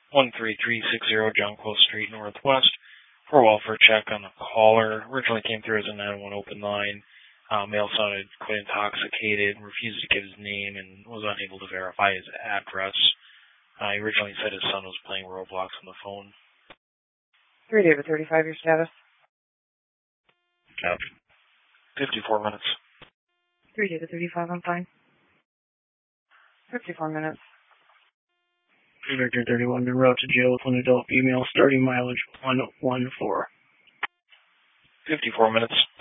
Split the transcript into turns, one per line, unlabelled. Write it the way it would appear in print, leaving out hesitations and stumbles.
13360 Jonquil Street Northwest for a welfare check on the caller. Originally came through as a 911 open line. Male sounded quite intoxicated, refused to give his name, and was unable to verify his address. He originally said his son was playing Roblox on the phone.
3 David 35, your status?
Copy. 54 minutes.
3 David 35, I'm fine. 54 minutes.
Victor 31, been brought to jail with one adult female, starting mileage 114.
54 minutes.